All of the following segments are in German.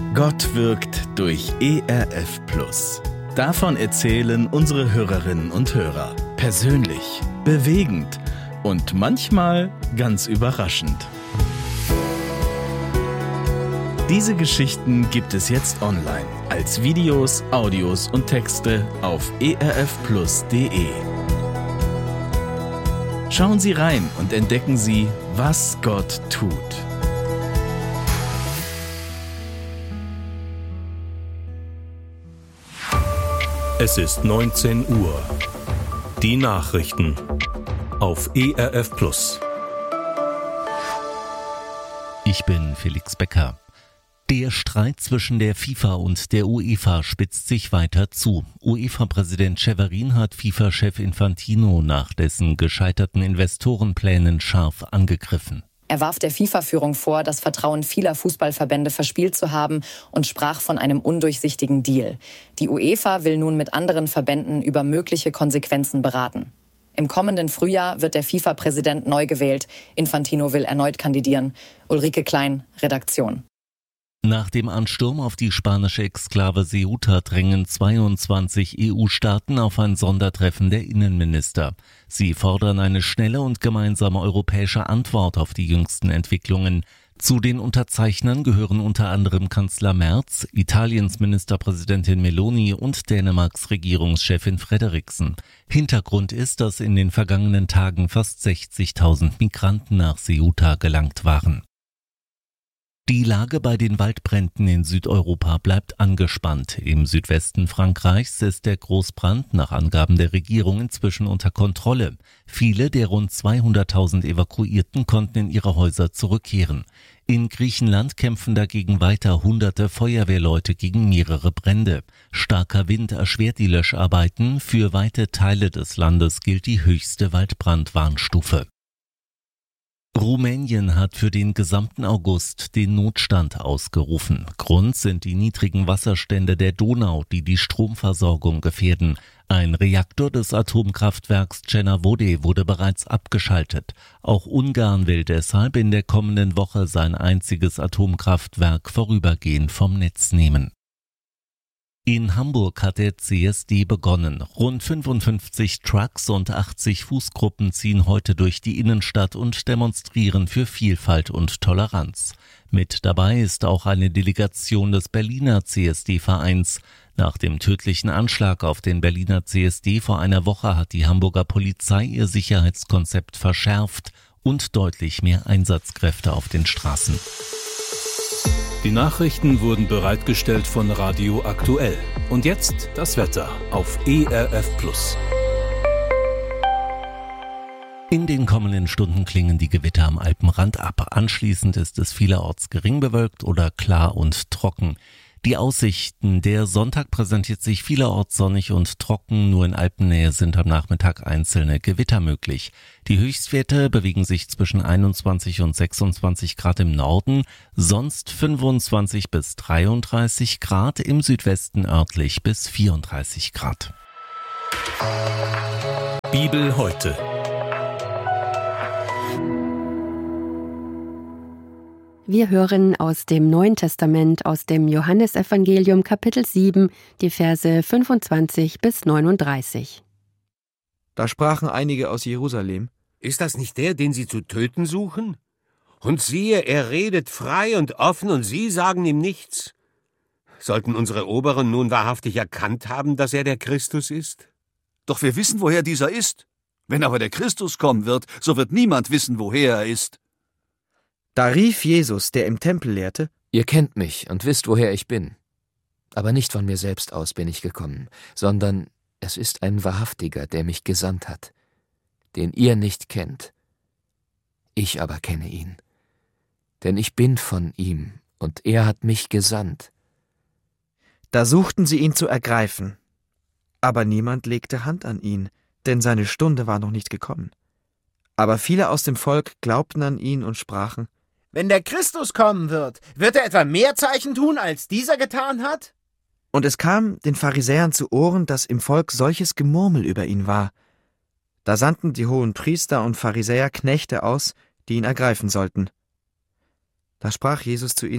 Gott wirkt durch ERF+. Davon erzählen unsere Hörerinnen und Hörer. Persönlich, bewegend und manchmal ganz überraschend. Diese Geschichten gibt es jetzt online als Videos, Audios und Texte auf erfplus.de. Schauen Sie rein und entdecken Sie, was Gott tut. Es ist 19 Uhr. Die Nachrichten auf ERF+. Ich bin Felix Becker. Der Streit zwischen der FIFA und der UEFA spitzt sich weiter zu. UEFA-Präsident Severin hat FIFA-Chef Infantino nach dessen gescheiterten Investorenplänen scharf angegriffen. Er warf der FIFA-Führung vor, das Vertrauen vieler Fußballverbände verspielt zu haben und sprach von einem undurchsichtigen Deal. Die UEFA will nun mit anderen Verbänden über mögliche Konsequenzen beraten. Im kommenden Frühjahr wird der FIFA-Präsident neu gewählt. Infantino will erneut kandidieren. Ulrike Klein, Redaktion. Nach dem Ansturm auf die spanische Exklave Ceuta drängen 22 EU-Staaten auf ein Sondertreffen der Innenminister. Sie fordern eine schnelle und gemeinsame europäische Antwort auf die jüngsten Entwicklungen. Zu den Unterzeichnern gehören unter anderem Kanzler Merz, Italiens Ministerpräsidentin Meloni und Dänemarks Regierungschefin Frederiksen. Hintergrund ist, dass in den vergangenen Tagen fast 60.000 Migranten nach Ceuta gelangt waren. Die Lage bei den Waldbränden in Südeuropa bleibt angespannt. Im Südwesten Frankreichs ist der Großbrand nach Angaben der Regierung inzwischen unter Kontrolle. Viele der rund 200.000 Evakuierten konnten in ihre Häuser zurückkehren. In Griechenland kämpfen dagegen weiter hunderte Feuerwehrleute gegen mehrere Brände. Starker Wind erschwert die Löscharbeiten. Für weite Teile des Landes gilt die höchste Waldbrandwarnstufe. Rumänien hat für den gesamten August den Notstand ausgerufen. Grund sind die niedrigen Wasserstände der Donau, die die Stromversorgung gefährden. Ein Reaktor des Atomkraftwerks Cernavode wurde bereits abgeschaltet. Auch Ungarn will deshalb in der kommenden Woche sein einziges Atomkraftwerk vorübergehend vom Netz nehmen. In Hamburg hat der CSD begonnen. Rund 55 Trucks und 80 Fußgruppen ziehen heute durch die Innenstadt und demonstrieren für Vielfalt und Toleranz. Mit dabei ist auch eine Delegation des Berliner CSD-Vereins. Nach dem tödlichen Anschlag auf den Berliner CSD vor einer Woche hat die Hamburger Polizei ihr Sicherheitskonzept verschärft und deutlich mehr Einsatzkräfte auf den Straßen. Die Nachrichten wurden bereitgestellt von Radio Aktuell. Und jetzt das Wetter auf ERF+. In den kommenden Stunden klingen die Gewitter am Alpenrand ab. Anschließend ist es vielerorts gering bewölkt oder klar und trocken. Die Aussichten: Der Sonntag präsentiert sich vielerorts sonnig und trocken, nur in Alpennähe sind am Nachmittag einzelne Gewitter möglich. Die Höchstwerte bewegen sich zwischen 21 und 26 Grad im Norden, sonst 25 bis 33 Grad, im Südwesten örtlich bis 34 Grad. Bibel heute. Wir hören aus dem Neuen Testament, aus dem Johannesevangelium Kapitel 7, die Verse 25 bis 39. Da sprachen einige aus Jerusalem: Ist das nicht der, den Sie zu töten suchen? Und siehe, er redet frei und offen, und Sie sagen ihm nichts. Sollten unsere Oberen nun wahrhaftig erkannt haben, dass er der Christus ist? Doch wir wissen, woher dieser ist. Wenn aber der Christus kommen wird, so wird niemand wissen, woher er ist. Da rief Jesus, der im Tempel lehrte: Ihr kennt mich und wisst, woher ich bin. Aber nicht von mir selbst aus bin ich gekommen, sondern es ist ein Wahrhaftiger, der mich gesandt hat, den ihr nicht kennt. Ich aber kenne ihn, denn ich bin von ihm und er hat mich gesandt. Da suchten sie ihn zu ergreifen, aber niemand legte Hand an ihn, denn seine Stunde war noch nicht gekommen. Aber viele aus dem Volk glaubten an ihn und sprachen: Wenn der Christus kommen wird er etwa mehr Zeichen tun, als dieser getan hat? Und es kam den Pharisäern zu Ohren, dass im Volk solches Gemurmel über ihn war. Da sandten die Hohenpriester und Pharisäer Knechte aus, die ihn ergreifen sollten. Da sprach Jesus zu ihnen: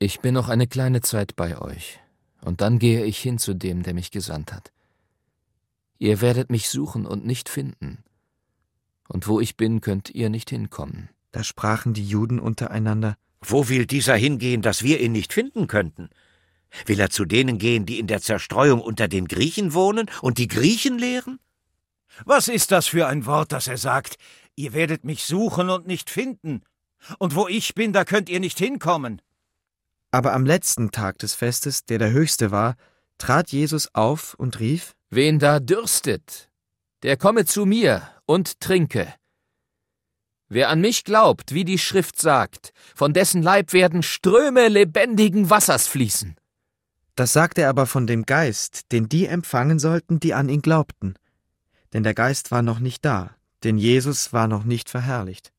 Ich bin noch eine kleine Zeit bei euch, und dann gehe ich hin zu dem, der mich gesandt hat. Ihr werdet mich suchen und nicht finden, und wo ich bin, könnt ihr nicht hinkommen. Da sprachen die Juden untereinander: Wo will dieser hingehen, dass wir ihn nicht finden könnten? Will er zu denen gehen, die in der Zerstreuung unter den Griechen wohnen und die Griechen lehren? Was ist das für ein Wort, das er sagt? Ihr werdet mich suchen und nicht finden. Und wo ich bin, da könnt ihr nicht hinkommen. Aber am letzten Tag des Festes, der höchste war, trat Jesus auf und rief: Wen da dürstet, der komme zu mir und trinke. Wer an mich glaubt, wie die Schrift sagt, von dessen Leib werden Ströme lebendigen Wassers fließen. Das sagte er aber von dem Geist, den die empfangen sollten, die an ihn glaubten. Denn der Geist war noch nicht da, denn Jesus war noch nicht verherrlicht.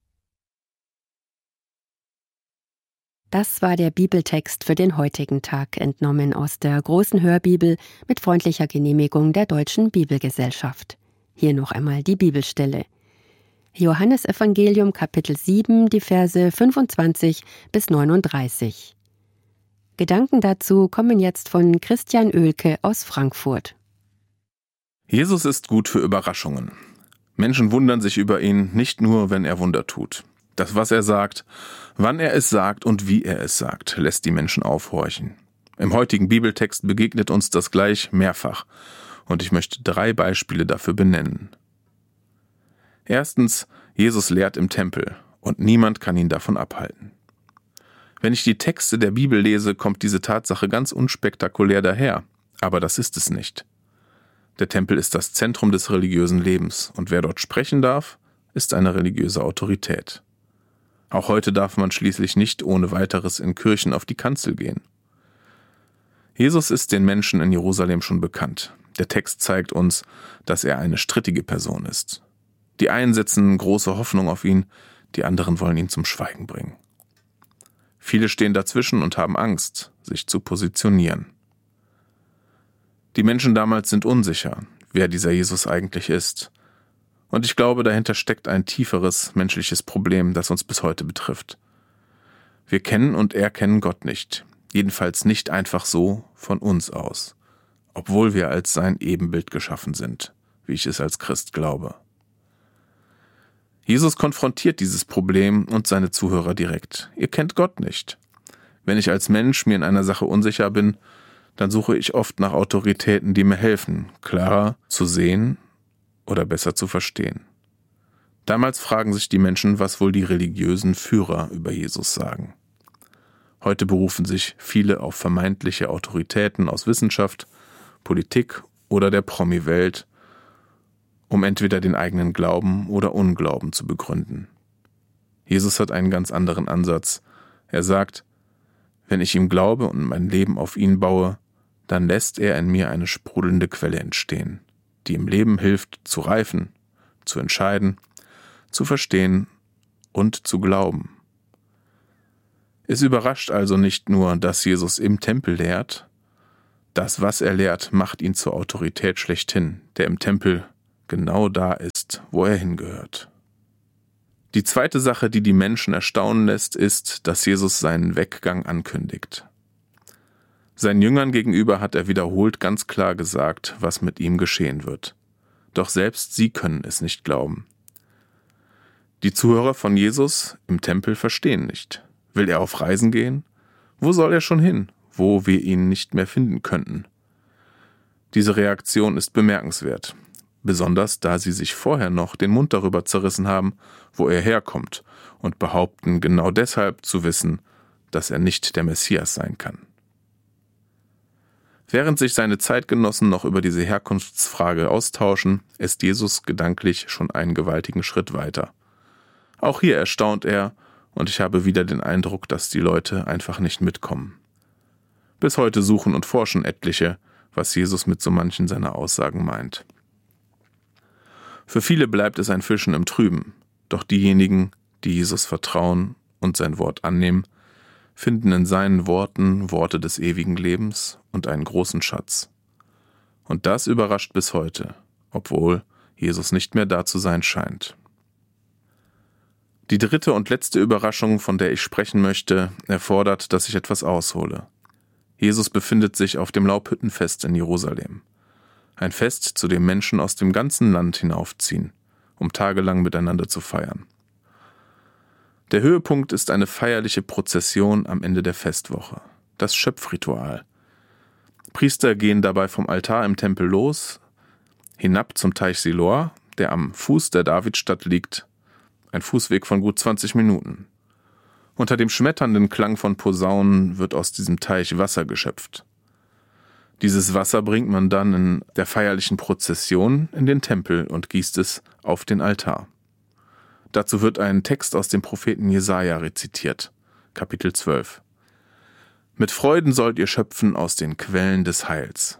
Das war der Bibeltext für den heutigen Tag, entnommen aus der Großen Hörbibel mit freundlicher Genehmigung der Deutschen Bibelgesellschaft. Hier noch einmal die Bibelstelle. Johannesevangelium Kapitel 7, die Verse 25 bis 39. Gedanken dazu kommen jetzt von Christian Oehlke aus Frankfurt. Jesus ist gut für Überraschungen. Menschen wundern sich über ihn nicht nur, wenn er Wunder tut. Das, was er sagt, wann er es sagt und wie er es sagt, lässt die Menschen aufhorchen. Im heutigen Bibeltext begegnet uns das gleich mehrfach, und ich möchte 3 Beispiele dafür benennen. Erstens, Jesus lehrt im Tempel, und niemand kann ihn davon abhalten. Wenn ich die Texte der Bibel lese, kommt diese Tatsache ganz unspektakulär daher, aber das ist es nicht. Der Tempel ist das Zentrum des religiösen Lebens, und wer dort sprechen darf, ist eine religiöse Autorität. Auch heute darf man schließlich nicht ohne weiteres in Kirchen auf die Kanzel gehen. Jesus ist den Menschen in Jerusalem schon bekannt. Der Text zeigt uns, dass er eine strittige Person ist. Die einen setzen große Hoffnung auf ihn, die anderen wollen ihn zum Schweigen bringen. Viele stehen dazwischen und haben Angst, sich zu positionieren. Die Menschen damals sind unsicher, wer dieser Jesus eigentlich ist. Und ich glaube, dahinter steckt ein tieferes menschliches Problem, das uns bis heute betrifft. Wir kennen und erkennen Gott nicht, jedenfalls nicht einfach so von uns aus, obwohl wir als sein Ebenbild geschaffen sind, wie ich es als Christ glaube. Jesus konfrontiert dieses Problem und seine Zuhörer direkt. Ihr kennt Gott nicht. Wenn ich als Mensch mir in einer Sache unsicher bin, dann suche ich oft nach Autoritäten, die mir helfen, klarer zu sehen oder besser zu verstehen. Damals fragen sich die Menschen, was wohl die religiösen Führer über Jesus sagen. Heute berufen sich viele auf vermeintliche Autoritäten aus Wissenschaft, Politik oder der Promi-Welt, um entweder den eigenen Glauben oder Unglauben zu begründen. Jesus hat einen ganz anderen Ansatz. Er sagt, wenn ich ihm glaube und mein Leben auf ihn baue, dann lässt er in mir eine sprudelnde Quelle entstehen, die im Leben hilft, zu reifen, zu entscheiden, zu verstehen und zu glauben. Es überrascht also nicht nur, dass Jesus im Tempel lehrt. Das, was er lehrt, macht ihn zur Autorität schlechthin, der im Tempel genau da ist, wo er hingehört. Die zweite Sache, die die Menschen erstaunen lässt, ist, dass Jesus seinen Weggang ankündigt. Seinen Jüngern gegenüber hat er wiederholt ganz klar gesagt, was mit ihm geschehen wird. Doch selbst sie können es nicht glauben. Die Zuhörer von Jesus im Tempel verstehen nicht. Will er auf Reisen gehen? Wo soll er schon hin, wo wir ihn nicht mehr finden könnten? Diese Reaktion ist bemerkenswert, besonders da sie sich vorher noch den Mund darüber zerrissen haben, wo er herkommt, und behaupten genau deshalb zu wissen, dass er nicht der Messias sein kann. Während sich seine Zeitgenossen noch über diese Herkunftsfrage austauschen, ist Jesus gedanklich schon einen gewaltigen Schritt weiter. Auch hier erstaunt er, und ich habe wieder den Eindruck, dass die Leute einfach nicht mitkommen. Bis heute suchen und forschen etliche, was Jesus mit so manchen seiner Aussagen meint. Für viele bleibt es ein Fischen im Trüben, doch diejenigen, die Jesus vertrauen und sein Wort annehmen, finden in seinen Worten Worte des ewigen Lebens und einen großen Schatz. Und das überrascht bis heute, obwohl Jesus nicht mehr da zu sein scheint. Die dritte und letzte Überraschung, von der ich sprechen möchte, erfordert, dass ich etwas aushole. Jesus befindet sich auf dem Laubhüttenfest in Jerusalem. Ein Fest, zu dem Menschen aus dem ganzen Land hinaufziehen, um tagelang miteinander zu feiern. Der Höhepunkt ist eine feierliche Prozession am Ende der Festwoche, das Schöpfritual. Priester gehen dabei vom Altar im Tempel los, hinab zum Teich Siloa, der am Fuß der Davidstadt liegt, ein Fußweg von gut 20 Minuten. Unter dem schmetternden Klang von Posaunen wird aus diesem Teich Wasser geschöpft. Dieses Wasser bringt man dann in der feierlichen Prozession in den Tempel und gießt es auf den Altar. Dazu wird ein Text aus dem Propheten Jesaja rezitiert, Kapitel 12. Mit Freuden sollt ihr schöpfen aus den Quellen des Heils.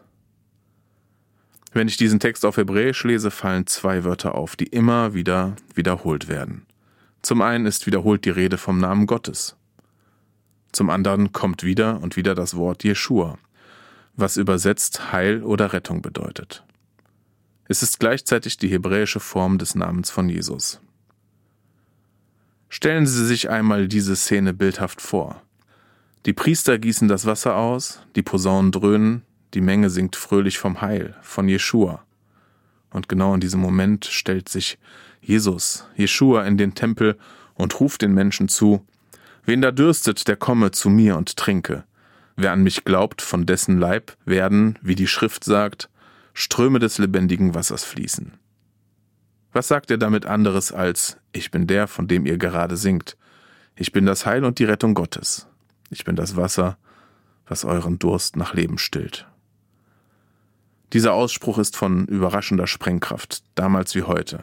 Wenn ich diesen Text auf Hebräisch lese, fallen 2 Wörter auf, die immer wieder wiederholt werden. Zum einen ist wiederholt die Rede vom Namen Gottes. Zum anderen kommt wieder und wieder das Wort Jeschua, was übersetzt Heil oder Rettung bedeutet. Es ist gleichzeitig die hebräische Form des Namens von Jesus. Stellen Sie sich einmal diese Szene bildhaft vor. Die Priester gießen das Wasser aus, die Posaunen dröhnen, die Menge singt fröhlich vom Heil, von Jeschua. Und genau in diesem Moment stellt sich Jesus, Jeschua, in den Tempel und ruft den Menschen zu: Wen da dürstet, der komme zu mir und trinke. Wer an mich glaubt, von dessen Leib werden, wie die Schrift sagt, Ströme des lebendigen Wassers fließen. Was sagt er damit anderes als: Ich bin der, von dem ihr gerade singt. Ich bin das Heil und die Rettung Gottes. Ich bin das Wasser, was euren Durst nach Leben stillt. Dieser Ausspruch ist von überraschender Sprengkraft, damals wie heute.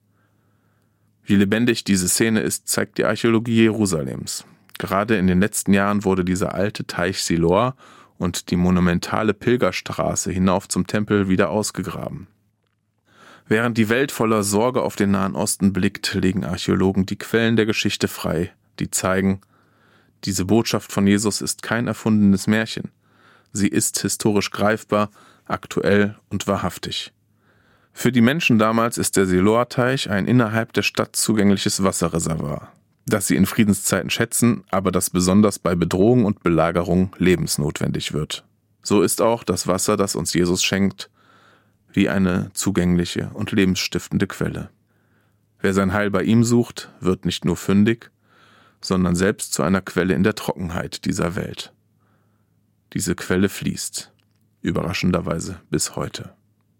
Wie lebendig diese Szene ist, zeigt die Archäologie Jerusalems. Gerade in den letzten Jahren wurde dieser alte Teich Siloa und die monumentale Pilgerstraße hinauf zum Tempel wieder ausgegraben. Während die Welt voller Sorge auf den Nahen Osten blickt, legen Archäologen die Quellen der Geschichte frei, die zeigen, diese Botschaft von Jesus ist kein erfundenes Märchen. Sie ist historisch greifbar, aktuell und wahrhaftig. Für die Menschen damals ist der Siloa-Teich ein innerhalb der Stadt zugängliches Wasserreservoir, das sie in Friedenszeiten schätzen, aber das besonders bei Bedrohung und Belagerung lebensnotwendig wird. So ist auch das Wasser, das uns Jesus schenkt, wie eine zugängliche und lebensstiftende Quelle. Wer sein Heil bei ihm sucht, wird nicht nur fündig, sondern selbst zu einer Quelle in der Trockenheit dieser Welt. Diese Quelle fließt, überraschenderweise bis heute.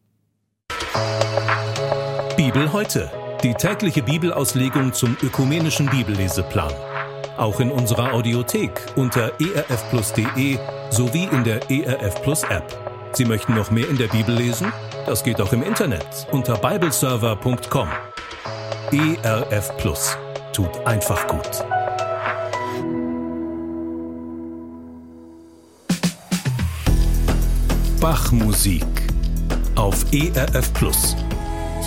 Bibel heute, die tägliche Bibelauslegung zum ökumenischen Bibelleseplan. Auch in unserer Audiothek unter erfplus.de sowie in der ERF Plus App. Sie möchten noch mehr in der Bibel lesen? Das geht auch im Internet unter bibleserver.com. ERF Plus tut einfach gut. Bach-Musik auf ERF Plus.